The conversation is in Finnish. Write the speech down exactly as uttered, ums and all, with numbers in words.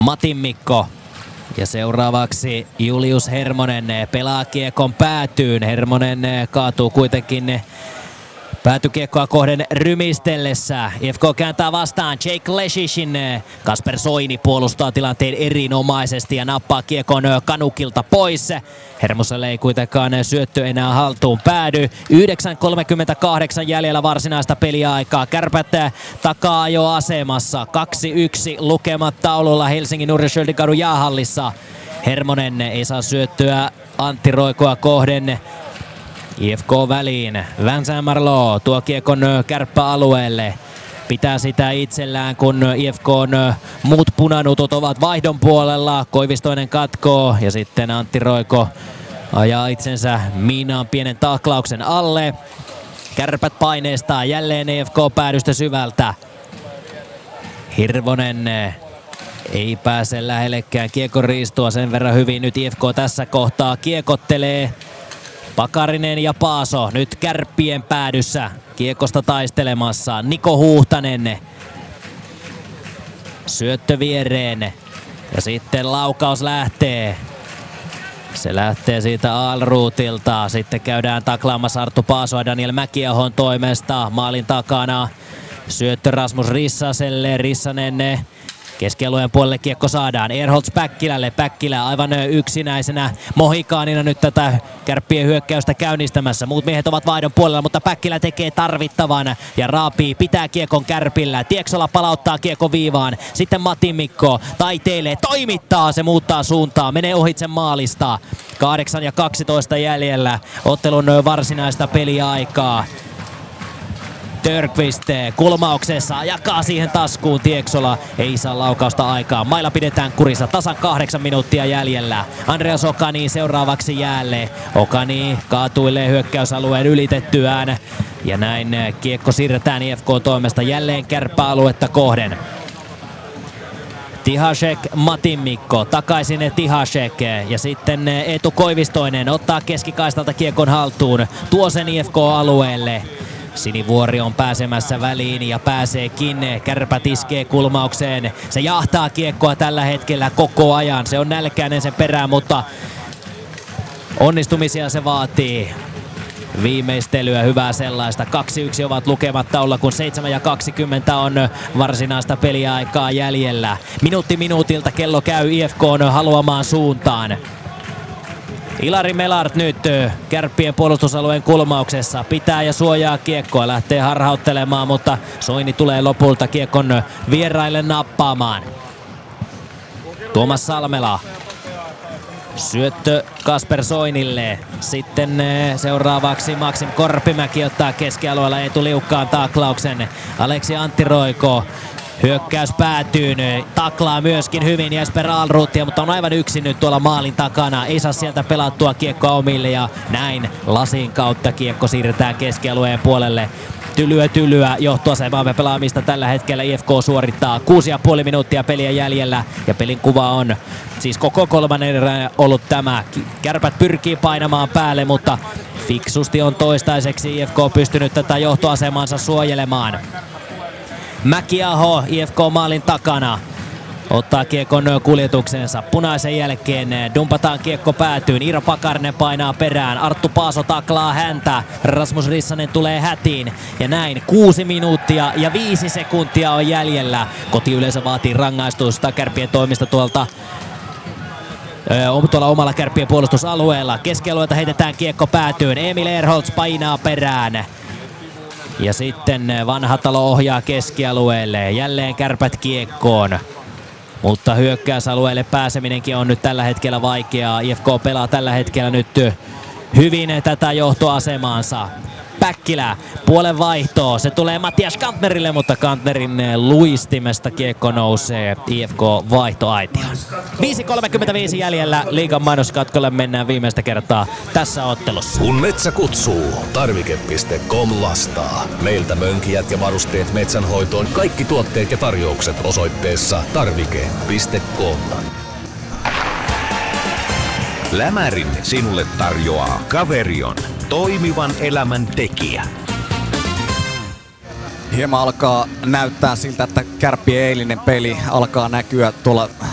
Matin Mikko. Ja seuraavaksi Julius Hermonen pelaa kiekon päätyyn. Hermonen kaatuu kuitenkin päätykiekkoa kohden rymistellessä. I F K kääntää vastaan Jake Leshishin. Kasper Soini puolustaa tilanteen erinomaisesti ja nappaa kiekon kanukilta pois. Hermoselle ei kuitenkaan syöttö enää haltuun päädy. yhdeksän kolmekymmentäkahdeksan jäljellä varsinaista peliaikaa. Kärpät takaa jo asemassa. kaksi yksi lukemat taululla Helsingin Urjesköldinkadun jäähallissa. Hermonen ei saa syöttöä Antti Roikoa kohden. I F K väliin. Vincent Marleau tuo kiekon kärppäalueelle. Pitää sitä itsellään, kun I F K:n muut punanutot ovat vaihdon puolella. Koivistoinen katkoo ja sitten Antti Roiko ajaa itsensä miinaan pienen taklauksen alle. Kärpät paineistaa jälleen I F K päädystä syvältä. Hirvonen ei pääse lähellekään kiekon riistua sen verran hyvin. Nyt I F K tässä kohtaa kiekottelee. Pakarinen ja Paaso nyt Kärppien päädyssä kiekosta taistelemassa. Niko Huhtanen syöttö viereen ja sitten laukaus lähtee. Se lähtee siitä Aalruutilta. Sitten käydään taklaamassa Arttu Paasoa Daniel Mäkiahon toimesta maalin takana. Syöttö Rasmus Rissaselle. Rissanen keskialueen puolelle kiekko saadaan. Ehrholz Päkkilälle. Päkkilä aivan yksinäisenä mohikaanina nyt tätä Kärppien hyökkäystä käynnistämässä. Muut miehet ovat vaihdon puolella, mutta Päkkilä tekee tarvittavan ja raapii, pitää kiekon Kärpillä. Tieksola palauttaa kiekko viivaan. Sitten Matin Mikko taiteilee, toimittaa, se muuttaa suuntaa, menee ohitse maalista. kahdeksan ja kaksitoista jäljellä ottelun varsinaista peliaikaa. Törqvist kulmauksessa jakaa siihen taskuun. Tieksola ei saa laukausta aikaa. Mailla pidetään kurissa, tasan kahdeksan minuuttia jäljellä. Andreas Okani seuraavaksi jäälle. Okani kaatuilee hyökkäysalueen ylitettyään. Ja näin kiekko siirretään I F K toimesta jälleen kärppäaluetta kohden. Tihasek, Matin Mikko, takaisin Tihasek ja sitten Eetu Koivistoinen ottaa keskikaistalta kiekon haltuun. Tuo sen I F K-alueelle. Sinivuori on pääsemässä väliin ja pääseekin. Kärpät iskee kulmaukseen. Se jahtaa kiekkoa tällä hetkellä koko ajan. Se on nälkäinen sen perään, mutta onnistumisia se vaatii. Viimeistelyä, hyvää sellaista. kaksi yksi ovat lukemat taululla, kun seitsemän ja kaksikymmentä on varsinaista peliaikaa jäljellä. Minuutti minuutilta kello käy I F K:n haluamaan suuntaan. Ilari Melart nyt Kärppien puolustusalueen kulmauksessa. Pitää ja suojaa kiekkoa. Lähtee harhauttelemaan, mutta Soini tulee lopulta kiekon vieraille nappaamaan. Tuomas Salmela. Syöttö Kasper Soinille. Sitten seuraavaksi Maksim Korpimäki ottaa keskialueella Eetu Liukkaan taklauksen. Aleksi Antti Roiko. Hyökkäys päätyyn, taklaa myöskin hyvin Jesper Aalruutia, mutta on aivan yksin nyt tuolla maalin takana. Ei saa sieltä pelattua kiekkoa omille ja näin lasin kautta kiekko siirretään keskialueen puolelle. Tylyä tylyä johtoasemaamme pelaamista tällä hetkellä I F K suorittaa. Kuusi ja puoli minuuttia peliä jäljellä ja pelin kuva on siis koko kolmannen erän ollut tämä. Kärpät pyrkii painamaan päälle, mutta fiksusti on toistaiseksi I F K pystynyt tätä johtoasemansa suojelemaan. Mäkiaho I F K-maalin takana ottaa kiekon kuljetuksensa. Punaisen jälkeen dumpataan kiekko päätyyn. Iiro Pakarinen painaa perään. Arttu Paaso taklaa häntä. Rasmus Rissanen tulee hätiin. Ja näin kuusi minuuttia ja viisi sekuntia on jäljellä. Kotiyleisö vaatii rangaistusta Kärppien toimista tuolta tuolla omalla Kärppien puolustusalueella. Keskialueelta heitetään kiekko päätyyn. Emil Ehrholz painaa perään. Ja sitten Vanhatalo ohjaa keskialueelle. Jälleen Kärpät kiekkoon. Mutta hyökkäysalueelle pääseminenkin on nyt tällä hetkellä vaikeaa. I F K pelaa tällä hetkellä nyt hyvin tätä johtoasemaansa. Päkkilä puolen vaihtoo. Se tulee Mattias Kantnerille, mutta Kantnerin luistimesta kiekko nousee I F K vaihtoaitioon. viisi kolmekymmentäviisi jäljellä. Liigan mainoskatkolle mennään viimeistä kertaa tässä ottelussa. Kun metsä kutsuu, tarvike piste com lastaa. Meiltä mönkijät ja varusteet metsänhoitoon. Kaikki tuotteet ja tarjoukset osoitteessa tarvike piste com. Lämärin sinulle tarjoaa Caverion, toimivan elämän tekijä. Hieman alkaa näyttää siltä, että Kärppien eilinen peli alkaa näkyä tuolla